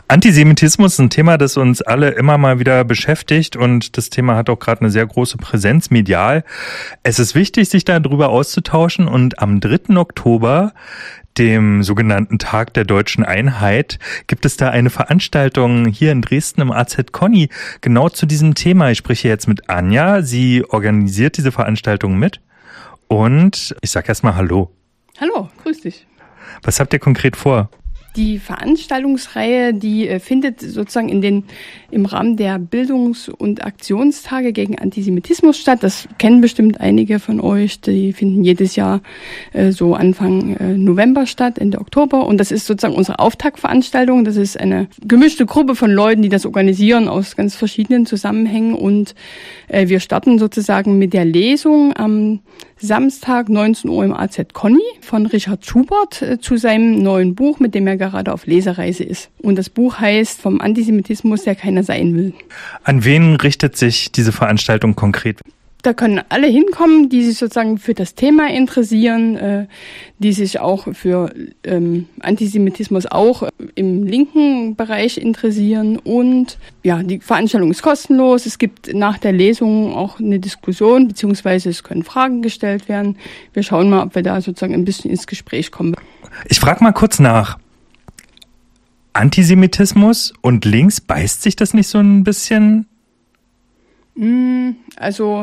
Antisemitismus ist ein Thema, das uns alle immer mal wieder beschäftigt und das Thema hat auch gerade eine sehr große Präsenz medial. Es ist wichtig, sich darüber auszutauschen und am 3. Oktober, dem sogenannten Tag der Deutschen Einheit, gibt es da eine Veranstaltung hier in Dresden im AZ Conny genau zu diesem Thema. Ich spreche jetzt mit Anja, sie organisiert diese Veranstaltung mit und ich sage erstmal Hallo. Hallo, grüß dich. Was habt ihr konkret vor? Die Veranstaltungsreihe, die findet sozusagen im Rahmen der Bildungs- und Aktionstage gegen Antisemitismus statt. Das kennen bestimmt einige von euch. Die finden jedes Jahr so Anfang November statt, Ende Oktober. Und das ist sozusagen unsere Auftaktveranstaltung. Das ist eine gemischte Gruppe von Leuten, die das organisieren aus ganz verschiedenen Zusammenhängen. Und wir starten sozusagen mit der Lesung am Samstag 19 Uhr im AZ Conny von Richard Schubert zu seinem neuen Buch, mit dem er gerade auf Lesereise ist. Und das Buch heißt Vom Antisemitismus, der keiner sein will. An wen richtet sich diese Veranstaltung konkret? Da können alle hinkommen, die sich sozusagen für das Thema interessieren, die sich auch für Antisemitismus auch im linken Bereich interessieren. Und ja, die Veranstaltung ist kostenlos. Es gibt nach der Lesung auch eine Diskussion, beziehungsweise es können Fragen gestellt werden. Wir schauen mal, ob wir da sozusagen ein bisschen ins Gespräch kommen. Ich frage mal kurz nach. Antisemitismus und links, beißt sich das nicht so ein bisschen? Also,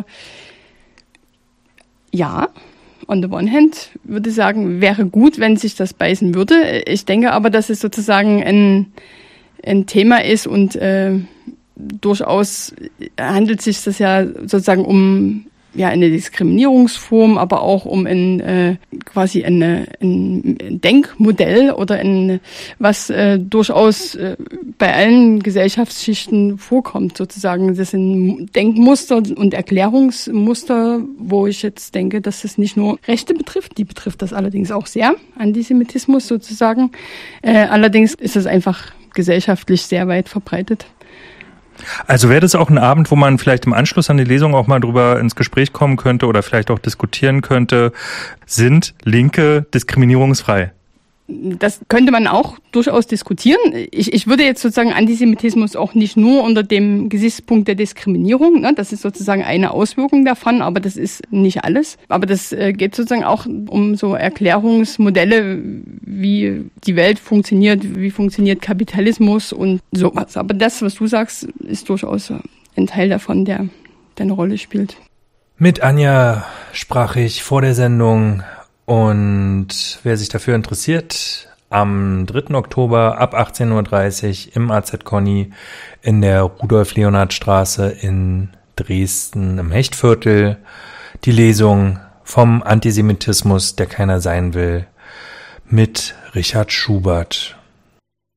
ja, on the one hand würde ich sagen, wäre gut, wenn sich das beißen würde. Ich denke aber, dass es sozusagen ein Thema ist und durchaus handelt sich das ja sozusagen um eine Diskriminierungsform, aber auch um quasi ein Denkmodell oder was durchaus bei allen Gesellschaftsschichten vorkommt sozusagen. Das sind Denkmuster und Erklärungsmuster, wo ich jetzt denke, dass es nicht nur Rechte betrifft, die betrifft das allerdings auch sehr, Antisemitismus sozusagen. Allerdings ist es einfach gesellschaftlich sehr weit verbreitet. Also wäre das auch ein Abend, wo man vielleicht im Anschluss an die Lesung auch mal drüber ins Gespräch kommen könnte oder vielleicht auch diskutieren könnte, sind Linke diskriminierungsfrei? Das könnte man auch durchaus diskutieren. Ich würde jetzt sozusagen Antisemitismus auch nicht nur unter dem Gesichtspunkt der Diskriminierung, ne, das ist sozusagen eine Auswirkung davon, aber das ist nicht alles. Aber das geht sozusagen auch um so Erklärungsmodelle, wie die Welt funktioniert, wie funktioniert Kapitalismus und sowas. Aber das, was du sagst, ist durchaus ein Teil davon, der eine Rolle spielt. Mit Anja sprach ich vor der Sendung. Und wer sich dafür interessiert, am 3. Oktober ab 18.30 Uhr im AZ Conny in der Rudolf-Leonhard-Straße in Dresden im Hechtviertel die Lesung vom Antisemitismus, der keiner sein will, mit Richard Schubert.